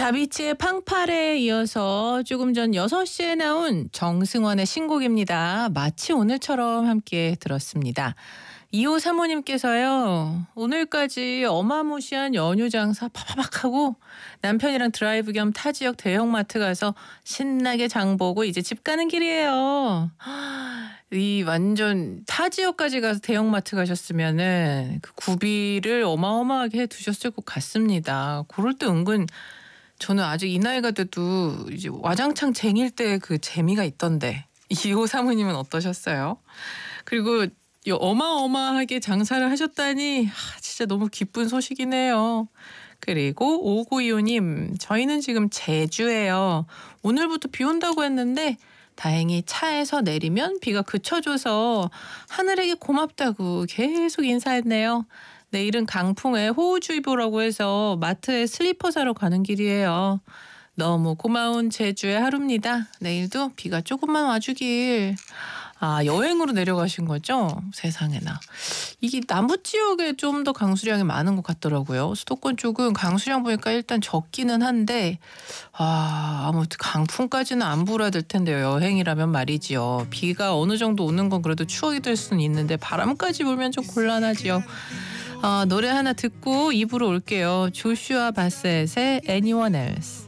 다비치의 팡팔에 이어서 조금 전 6시에 나온 정승환의 신곡입니다. 마치 오늘처럼 함께 들었습니다. 2호 사모님께서요. 오늘까지 어마무시한 연휴 장사 파바박 하고 남편이랑 드라이브 겸 타 지역 대형마트 가서 신나게 장 보고 이제 집 가는 길이에요. 이 완전 타 지역까지 가서 대형마트 가셨으면은 그 구비를 어마어마하게 해 두셨을 것 같습니다. 그럴 때 은근 저는 아직 이 나이가 돼도 이제 와장창 쟁일 때 그 재미가 있던데. 2호 사모님은 어떠셨어요? 그리고 어마어마하게 장사를 하셨다니 진짜 너무 기쁜 소식이네요. 그리고 5925님, 저희는 지금 제주예요. 오늘부터 비 온다고 했는데 다행히 차에서 내리면 비가 그쳐줘서 하늘에게 고맙다고 계속 인사했네요. 내일은 강풍에 호우주의보라고 해서 마트에 슬리퍼 사러 가는 길이에요. 너무 고마운 제주의 하루입니다. 내일도 비가 조금만 와주길. 아, 여행으로 내려가신 거죠? 세상에나. 이게 남부 지역에 좀 더 강수량이 많은 것 같더라고요. 수도권 쪽은 강수량 보니까 일단 적기는 한데 아무튼 강풍까지는 안 불어들 텐데요. 여행이라면 말이지요. 비가 어느 정도 오는 건 그래도 추억이 될 수는 있는데 바람까지 불면 좀 곤란하지요. 노래 하나 듣고 입으로 올게요. 조슈아 바셋의 Anyone Else.